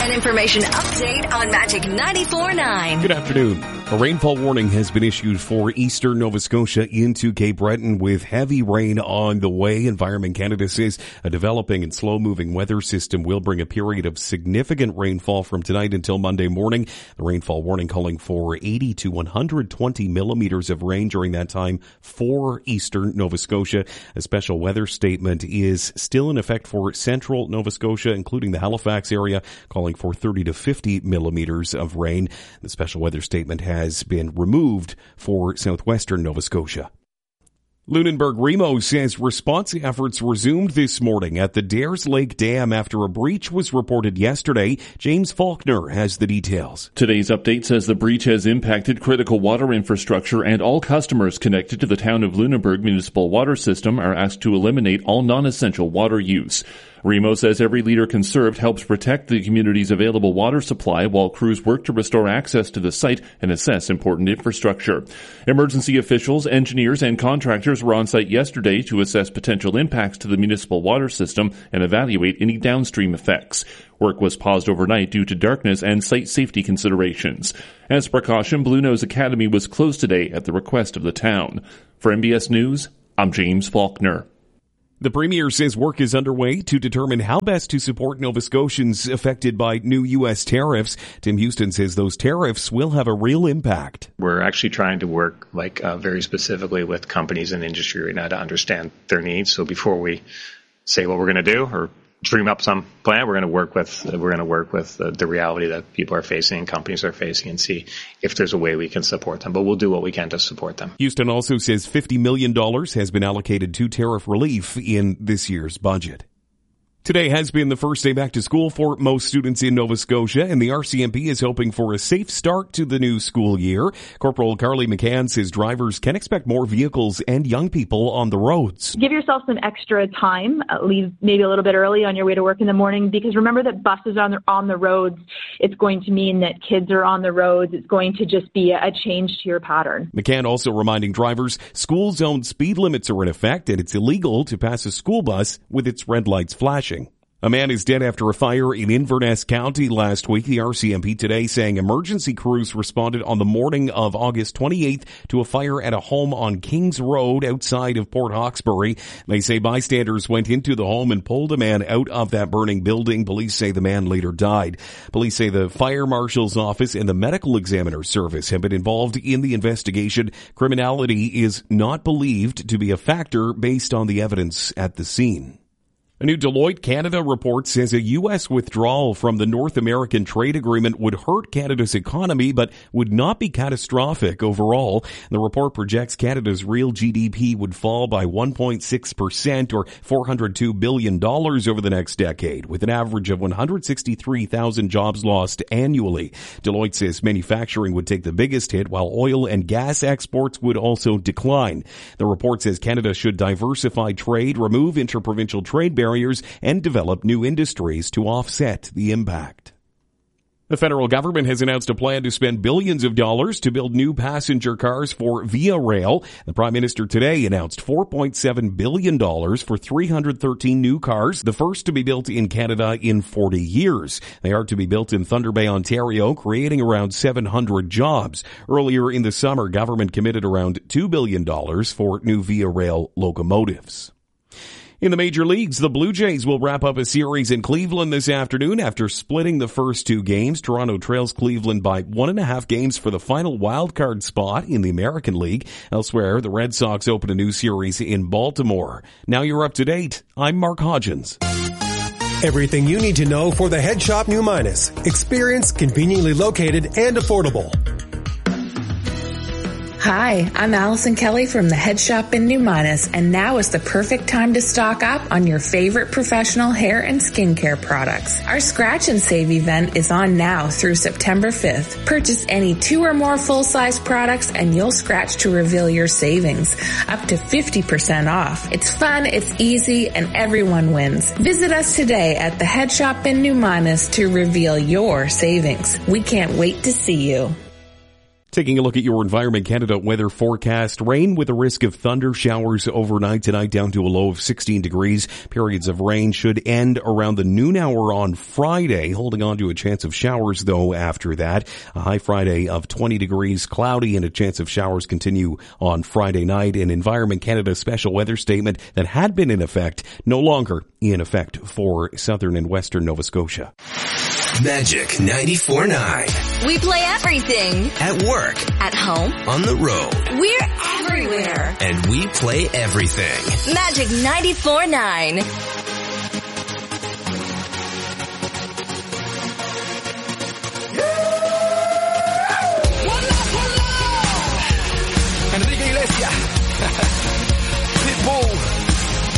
An information update on Magic 94.9. Good afternoon. A rainfall warning has been issued for eastern Nova Scotia into Cape Breton with heavy rain on the way. Environment Canada says a developing and slow-moving weather system will bring a period of significant rainfall from tonight until Monday morning. The rainfall warning calling for 80 to 120 millimeters of rain during that time for eastern Nova Scotia. A special weather statement is still in effect for central Nova Scotia, including the Halifax area, calling for 30 to 50 millimeters of rain. The special weather statement has been removed for southwestern Nova Scotia. Lunenburg Remo says response efforts resumed this morning at the Dares Lake Dam after a breach was reported yesterday. James Faulkner has the details. Today's update says the breach has impacted critical water infrastructure and all customers connected to the town of Lunenburg municipal water system are asked to eliminate all non-essential water use. Remo says every liter conserved helps protect the community's available water supply while crews work to restore access to the site and assess important infrastructure. Emergency officials, engineers, and contractors were on site yesterday to assess potential impacts to the municipal water system and evaluate any downstream effects. Work was paused overnight due to darkness and site safety considerations. As precaution, Blue Nose Academy was closed today at the request of the town. For MBS News, I'm James Faulkner. The Premier says work is underway to determine how best to support Nova Scotians affected by new U.S. tariffs. Tim Houston says those tariffs will have a real impact. We're actually trying to work very specifically with companies and industry right now to understand their needs. So before we say what we're going to do or dream up some plan, we're going to work with the reality that people are facing and companies are facing and see if there's a way we can support them. But we'll do what we can to support them. Houston also says $50 million has been allocated to tariff relief in this year's budget. Today has been the first day back to school for most students in Nova Scotia, and the RCMP is hoping for a safe start to the new school year. Corporal Carly McCann says drivers can expect more vehicles and young people on the roads. Give yourself some extra time. Leave maybe a little bit early on your way to work in the morning, because remember that buses are on the roads. It's going to mean that kids are on the roads. It's going to just be a change to your pattern. McCann also reminding drivers school zone speed limits are in effect, and it's illegal to pass a school bus with its red lights flashing. A man is dead after a fire in Inverness County last week. The RCMP today saying emergency crews responded on the morning of August 28th to a fire at a home on Kings Road outside of Port Hawkesbury. They say bystanders went into the home and pulled a man out of that burning building. Police say the man later died. Police say the fire marshal's office and the medical examiner service have been involved in the investigation. Criminality is not believed to be a factor based on the evidence at the scene. A new Deloitte Canada report says a U.S. withdrawal from the North American trade agreement would hurt Canada's economy, but would not be catastrophic overall. The report projects Canada's real GDP would fall by 1.6% or $402 billion over the next decade, with an average of 163,000 jobs lost annually. Deloitte says manufacturing would take the biggest hit, while oil and gas exports would also decline. The report says Canada should diversify trade, remove interprovincial trade barriers, and develop new industries to offset the impact. The federal government has announced a plan to spend billions of dollars to build new passenger cars for Via Rail. The Prime Minister today announced $4.7 billion for 313 new cars, the first to be built in Canada in 40 years. They are to be built in Thunder Bay, Ontario, creating around 700 jobs. Earlier in the summer, government committed around $2 billion for new Via Rail locomotives. In the major leagues, the Blue Jays will wrap up a series in Cleveland this afternoon after splitting the first two games. Toronto trails Cleveland by 1.5 games for the final wildcard spot in the American League. Elsewhere, the Red Sox open a new series in Baltimore. Now you're up to date. I'm Mark Hodgins. Everything you need to know for the Head Shop New Minas. Experience, conveniently located, and affordable. Hi, I'm Allison Kelly from the Head Shop in New Minas, and now is the perfect time to stock up on your favorite professional hair and skincare products. Our Scratch and Save event is on now through September 5th. Purchase any 2 or more full-size products and you'll scratch to reveal your savings, up to 50% off. It's fun, it's easy, and everyone wins. Visit us today at the Head Shop in New Minas to reveal your savings. We can't wait to see you. Taking a look at your Environment Canada weather forecast. Rain with a risk of thunder showers overnight tonight down to a low of 16 degrees. Periods of rain should end around the noon hour on Friday, holding on to a chance of showers though after that. A high Friday of 20 degrees, cloudy, and a chance of showers continue on Friday night. An Environment Canada special weather statement that had been in effect, no longer in effect for southern and western Nova Scotia. Magic 94.9. We play everything. At work. At home. On the road. We're everywhere. And we play everything. Magic 94.9.